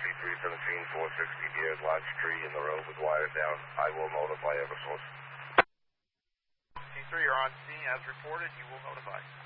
C317, 460 gears, large tree in the road with wires down. I will notify Eversource. C3, you're on scene as reported. You will notify.